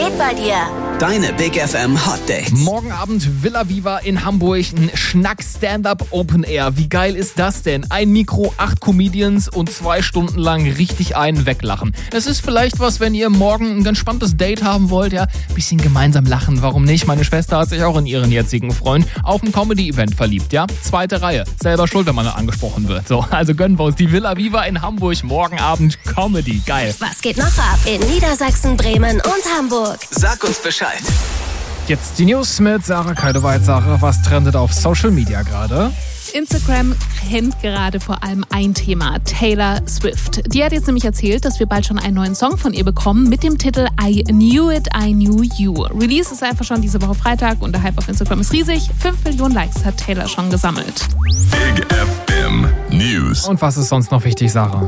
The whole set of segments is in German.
geht bei dir? Deine Big FM Hot Dates. Morgen Abend Villa Viva in Hamburg, ein Schnack-Stand-Up Open Air. Wie geil ist das denn? Ein Mikro, 8 Comedians und 2 Stunden lang richtig einen weglachen. Das ist vielleicht was, wenn ihr morgen ein ganz spannendes Date haben wollt, ja, bisschen gemeinsam lachen, warum nicht? Meine Schwester hat sich auch in ihren jetzigen Freund auf ein Comedy-Event verliebt, ja? 2. Reihe. Selber schuld, wenn man angesprochen wird. So, also gönnen wir uns die Villa Viva in Hamburg, morgen Abend Comedy. Geil. Was geht noch ab in Niedersachsen, Bremen und Hamburg? Sag uns Bescheid. Jetzt die News mit Sarah Keideweit. Sarah, was trendet auf Social Media gerade? Instagram kennt gerade vor allem ein Thema, Taylor Swift. Die hat jetzt nämlich erzählt, dass wir bald schon einen neuen Song von ihr bekommen mit dem Titel I Knew It, I Knew You. Release ist einfach schon diese Woche Freitag und der Hype auf Instagram ist riesig. 5 Millionen Likes hat Taylor schon gesammelt. Big FM News. Und was ist sonst noch wichtig, Sarah?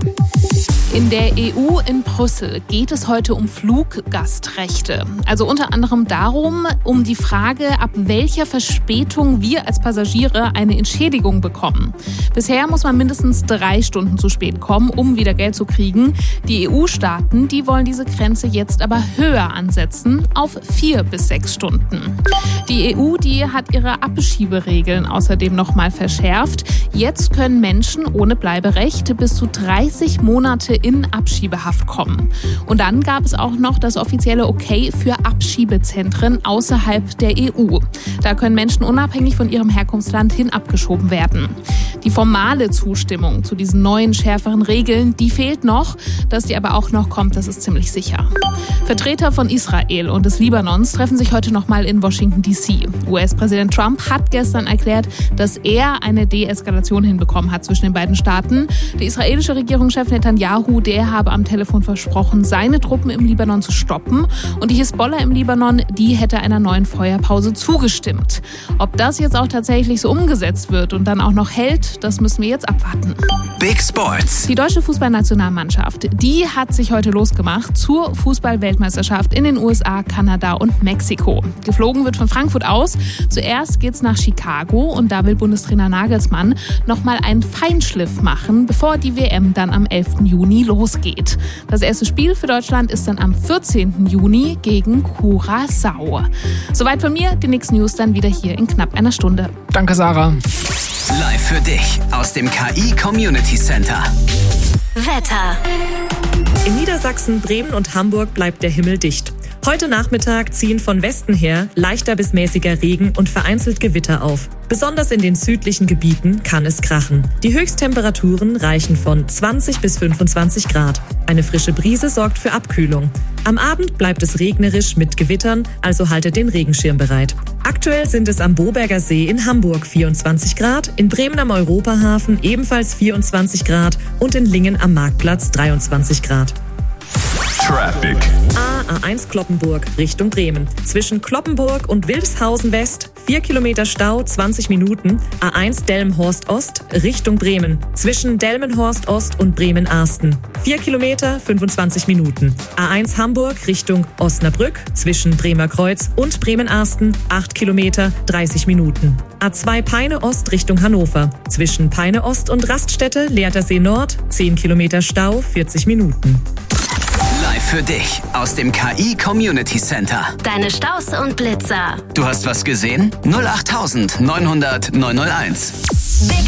In der EU in Brüssel geht es heute um Fluggastrechte. Also unter anderem darum, um die Frage, ab welcher Verspätung wir als Passagiere eine Entschädigung bekommen. Bisher muss man mindestens 3 Stunden zu spät kommen, um wieder Geld zu kriegen. Die EU-Staaten, die wollen diese Grenze jetzt aber höher ansetzen, auf 4 bis 6 Stunden. Die EU, die hat ihre Abschieberegeln außerdem nochmal verschärft. Jetzt können Menschen ohne Bleiberecht bis zu 30 Monate in Abschiebehaft kommen. Und dann gab es auch noch das offizielle Okay für Abschiebezentren außerhalb der EU. Da können Menschen unabhängig von ihrem Herkunftsland hin abgeschoben werden. Die formale Zustimmung zu diesen neuen, schärferen Regeln, die fehlt noch. Dass die aber auch noch kommt, das ist ziemlich sicher. Vertreter von Israel und des Libanons treffen sich heute nochmal in Washington D.C. US-Präsident Trump hat gestern erklärt, dass er eine Deeskalation hinbekommen hat zwischen den beiden Staaten. Der israelische Regierungschef Netanyahu, der habe am Telefon versprochen, seine Truppen im Libanon zu stoppen. Und die Hisbollah im Libanon, die hätte einer neuen Feuerpause zugestimmt. Ob das jetzt auch tatsächlich so umgesetzt wird und dann auch noch hält, das müssen wir jetzt abwarten. Big Sports. Die deutsche Fußballnationalmannschaft, die hat sich heute losgemacht zur Fußball-Weltmeisterschaft in den USA, Kanada und Mexiko. Geflogen wird von Frankfurt aus. Zuerst geht's nach Chicago und da will Bundestrainer Nagelsmann nochmal einen Feinschliff machen, bevor die WM dann am 11. Juni losgeht. Das erste Spiel für Deutschland ist dann am 14. Juni gegen Curaçao. Soweit von mir, die nächsten News dann wieder hier in knapp einer Stunde. Danke, Sarah. Live für dich aus dem KI Community Center. Wetter. In Niedersachsen, Bremen und Hamburg bleibt der Himmel dicht. Heute Nachmittag ziehen von Westen her leichter bis mäßiger Regen und vereinzelt Gewitter auf. Besonders in den südlichen Gebieten kann es krachen. Die Höchsttemperaturen reichen von 20 bis 25 Grad. Eine frische Brise sorgt für Abkühlung. Am Abend bleibt es regnerisch mit Gewittern, also haltet den Regenschirm bereit. Aktuell sind es am Boberger See in Hamburg 24 Grad, in Bremen am Europahafen ebenfalls 24 Grad und in Lingen am Marktplatz 23 Grad. Traffic. A1 Cloppenburg Richtung Bremen. Zwischen Cloppenburg und Wilhelmshausen West 4 Kilometer Stau, 20 Minuten. A1 Delmenhorst Ost Richtung Bremen. Zwischen Delmenhorst Ost und Bremen-Arsten 4 Kilometer, 25 Minuten. A1 Hamburg Richtung Osnabrück. Zwischen Bremer Kreuz und Bremen-Arsten 8 Kilometer, 30 Minuten. A2 Peine Ost Richtung Hannover. Zwischen Peine Ost und Raststätte Leertersee Nord 10 Kilometer Stau, 40 Minuten. Live für dich aus dem KI Community Center. Deine Staus und Blitzer. Du hast was gesehen? 08900 901. Big